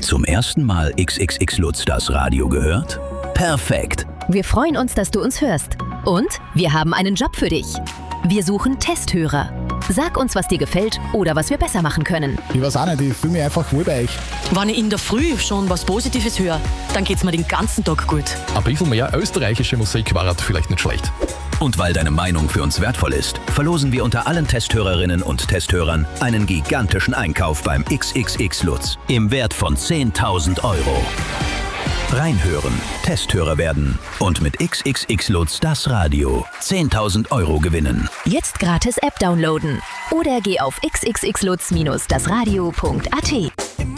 Zum ersten Mal XXX Lutz das Radio gehört? Perfekt! Wir freuen uns, dass du uns hörst. Und wir haben einen Job für dich. Wir suchen Testhörer. Sag uns, was dir gefällt oder was wir besser machen können. Ich weiß auch nicht, ich fühle mich einfach wohl bei euch. Wenn ich in der Früh schon was Positives höre, dann geht's mir den ganzen Tag gut. Ein bisschen mehr österreichische Musik war vielleicht nicht schlecht. Und weil deine Meinung für uns wertvoll ist, verlosen wir unter allen Testhörerinnen und Testhörern einen gigantischen Einkauf beim XXX Lutz im Wert von 10.000 €. Reinhören, Testhörer werden und mit XXX Lutz das Radio 10.000 € gewinnen. Jetzt gratis App downloaden oder geh auf xxxlutz-dasradio.at.